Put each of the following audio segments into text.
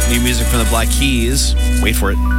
New music from the Black Keys. Wait for it.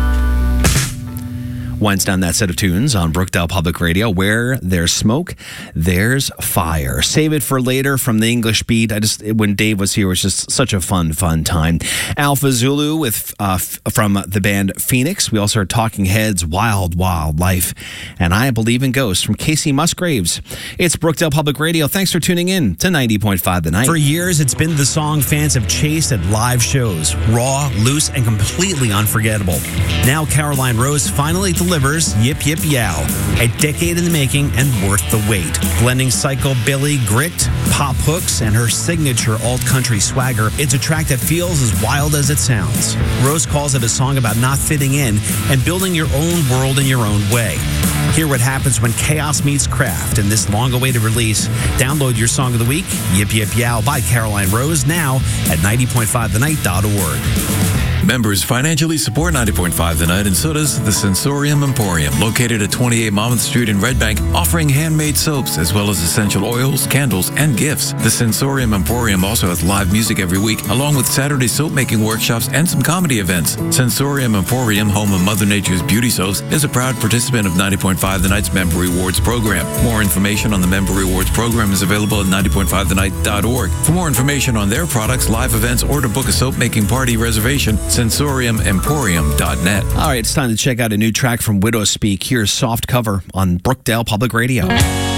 Winds down that set of tunes on Brookdale Public Radio. Where there's smoke, there's fire. Save it for later from the English beat. When Dave was here, it was just such a fun time. Alpha Zulu with from the band Phoenix. We also heard Talking Heads, Wild Life, and I Believe in Ghosts from Casey Musgraves. It's Brookdale Public Radio. Thanks for tuning in to 90.5 The Night. For years, it's been the song fans have chased at live shows. Raw, loose, and completely unforgettable. Now Caroline Rose finally delivers Yip Yip Yow, a decade in the making and worth the wait. Blending psychobilly, grit, pop hooks, and her signature alt-country swagger, it's a track that feels as wild as it sounds. Rose calls it a song about not fitting in and building your own world in your own way. Hear what happens when chaos meets craft in this long-awaited release. Download your song of the week, Yip Yip Yow by Caroline Rose, now at 90.5thennight.org. Members financially support 90.5 The Night, and so does the Sensorium Emporium, located at 28 Monmouth Street in Red Bank, offering handmade soaps as well as essential oils, candles, and gifts. The Sensorium Emporium also has live music every week, along with Saturday soap-making workshops and some comedy events. Sensorium Emporium, home of Mother Nature's Beauty Soaps, is a proud participant of 90.5 The Night's Member Rewards program. More information on the Member Rewards program is available at 90.5thennight.org. For more information on their products, live events, or to book a soap-making party reservation, sensoriumemporium.net. All right, it's time to check out a new track from Widowspeak. Here's Soft Cover on Brookdale Public Radio.